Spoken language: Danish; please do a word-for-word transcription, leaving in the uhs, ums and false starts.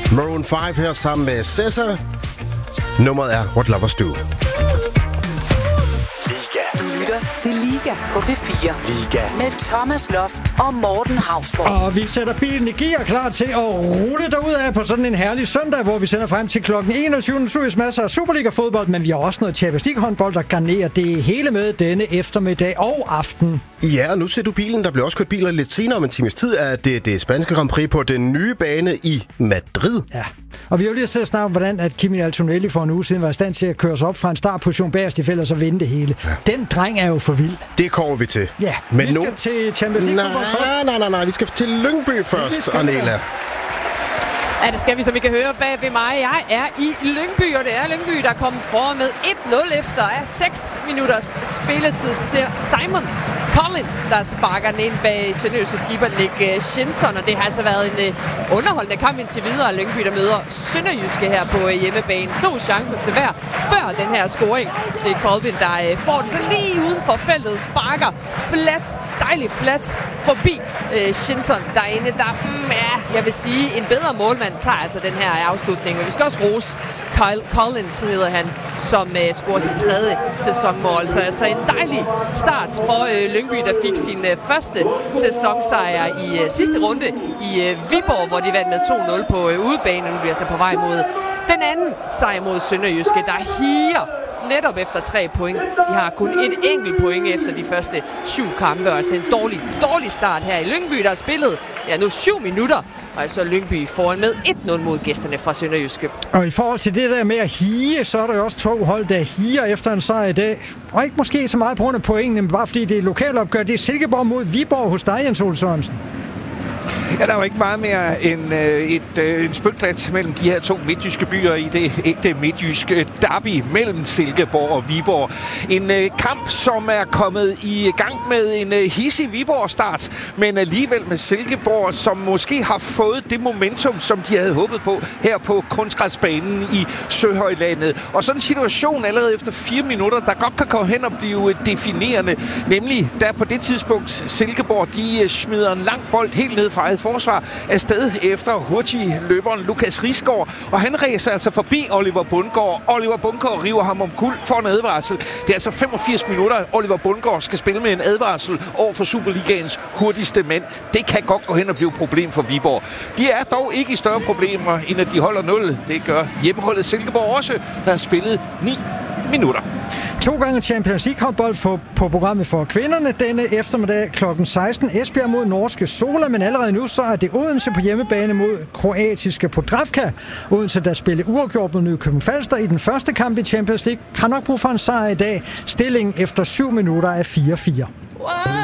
Maroon fem her sammen med Cesar. Nummeret er What Lovers Do. Du lytter til Liga på P fire. Liga. Med Thomas Loft og Morten Hausborg. Og vi sætter bilen i gear klar til at rulle derudad på sådan en herlig søndag, hvor vi sender frem til klokken enogtyve. Nu er masser af Superliga-fodbold, men vi har også noget Champions League-håndbold, der garnerer det hele med denne eftermiddag og aften. Ja, og nu ser du bilen. Der bliver også kørt biler lidt senere om en times tid. Er det det spanske Grand Prix på den nye bane i Madrid. Ja, og vi har jo lige set snart om, hvordan at Kimi Antonelli for en uge siden var i stand til at køre sig op fra en startposition bagerst i feltet og så vinde det hele. Ja. Den dreng er jo for vild. Det kommer vi til. Ja, men vi nu... skal til Champions League nej, først. Nej, nej, nej, vi skal til Lyngby først, Arnela. Ja, det skal vi, som I kan høre bag ved mig. Jeg er i Lyngby, og det er Lyngby, der kommer foran med et nul efter af seks minutters spilletid. Ser Simon Collin, der sparker den ind bag sønderjyske skipper Nick Shinson, og det har altså været en uh, underholdende kamp indtil videre. Lyngby, der møder sønderjyske her på uh, hjemmebane. To chancer til hver før den her scoring. Det er Colvin, der uh, får den så lige uden for feltet, sparker flat, dejligt flat forbi uh, Shinson derinde. Der, mm, ja, jeg vil sige, en bedre målmand tager altså den her afslutning. Men vi skal også rose Kyle Collins, hedder han, som uh, scorer sit tredje sæsonmål. Så altså en dejlig start for uh, Lyngby, der fik sin uh, første sæsonsejr i uh, sidste runde i uh, Viborg, hvor de vandt med to nul på uh, udebane. Nu er de altså på vej mod den anden sejr mod Sønderjyske, der higer netop efter tre point. De har kun et enkelt point efter de første syv kampe, altså en dårlig, dårlig start her i Lyngby, der har spillet ja, nu syv minutter, og altså Lyngby foran med et nul mod gæsterne fra Sønderjyske. Og i forhold til det der med at hige, så er der jo også to hold, der higer efter en sejr i dag. Og ikke måske så meget på grund af pointene, men bare fordi det er lokalopgør. Det er Silkeborg mod Viborg hos dig, Jens Ole Sørensen. Ja, der er jo ikke meget mere end øh, et øh, en spytklat mellem de her to midtjyske byer i det ægte midtjyske derby mellem Silkeborg og Viborg. En øh, kamp, som er kommet i gang med en øh, hissig Viborg-start, men alligevel med Silkeborg, som måske har fået det momentum, som de havde håbet på her på kunstgræsbanen i Søhøjlandet. Og sådan en situation allerede efter fire minutter, der godt kan komme hen og blive definerende, nemlig der på det tidspunkt Silkeborg, de øh, smider en lang bold helt ned fra eget forsvar afsted efter hurtig løberen Lukas Risgaard, og han ræser altså forbi Oliver Bundgaard. Oliver Bundgaard river ham om kul for en advarsel. Det er altså femogfirs minutter, Oliver Bundgaard skal spille med en advarsel over for Superligaens hurtigste mand. Det kan godt gå hen og blive et problem for Viborg. De er dog ikke i større problemer, end at de holder nul. Det gør hjemmeholdet Silkeborg også, der har spillet ni minutter. To gange Champions League-håndbold på, på programmet for kvinderne denne eftermiddag klokken seksten. Esbjerg mod norske Sola, men allerede nu så er det Odense på hjemmebane mod kroatiske Podravka. Odense, der spiller uafgjort mod Nykøbing Falster i den første kamp i Champions League, har nok brug for en sejr i dag. Stillingen efter syv minutter er fire fire.